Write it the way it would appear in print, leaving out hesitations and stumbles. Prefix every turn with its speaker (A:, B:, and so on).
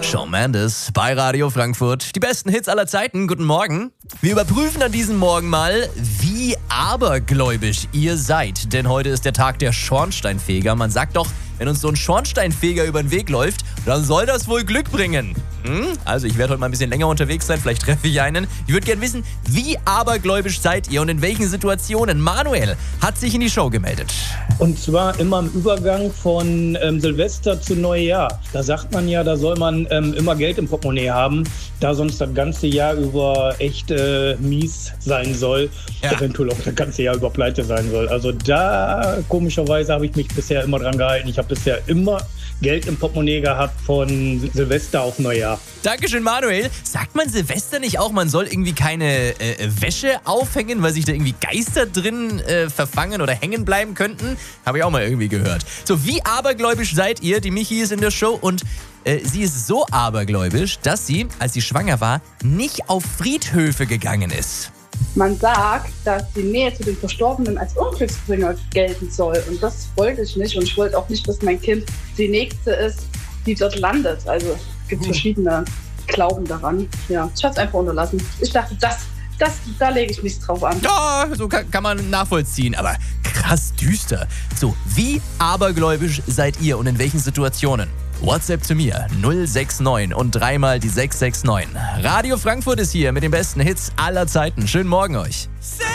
A: Shawn Mendes bei Radio Frankfurt. Die besten Hits aller Zeiten. Guten Morgen. Wir überprüfen an diesem Morgen mal, wie abergläubisch ihr seid. Denn heute ist der Tag der Schornsteinfeger. Man sagt doch, wenn uns so ein Schornsteinfeger über den Weg läuft, dann soll das wohl Glück bringen. Also ich werde heute mal ein bisschen länger unterwegs sein, vielleicht treffe ich einen. Ich würde gerne wissen, wie abergläubisch seid ihr und in welchen Situationen? Manuel hat sich in die Show gemeldet.
B: Und zwar immer im Übergang von Silvester zu Neujahr. Da sagt man ja, da soll man immer Geld im Portemonnaie haben, da sonst das ganze Jahr über echt mies sein soll. Ja. Eventuell auch das ganze Jahr über pleite sein soll. Also da, komischerweise, habe ich mich bisher immer dran gehalten. Ich habe bisher immer Geld im Portemonnaie gehabt von Silvester auf Neujahr.
A: Dankeschön, Manuel. Sagt man Silvester nicht auch, man soll irgendwie keine Wäsche aufhängen, weil sich da irgendwie Geister drin verfangen oder hängen bleiben könnten? Habe ich auch mal irgendwie gehört. So, wie abergläubisch seid ihr? Die Michi ist in der Show und sie ist so abergläubisch, dass sie, als sie schwanger war, nicht auf Friedhöfe gegangen ist.
C: Man sagt, dass die Nähe zu den Verstorbenen als Unglücksbringer gelten soll. Und das wollte ich nicht. Und ich wollte auch nicht, dass mein Kind die Nächste ist, die dort landet. Also es gibt verschiedene Glauben daran. Ja, ich habe es einfach unterlassen. Ich dachte, da lege ich nichts drauf an.
A: Ja, so kann man nachvollziehen. Aber krass düster. So, wie abergläubisch seid ihr und in welchen Situationen? WhatsApp zu mir 069 und dreimal die 669. Radio Frankfurt ist hier mit den besten Hits aller Zeiten. Schönen Morgen euch.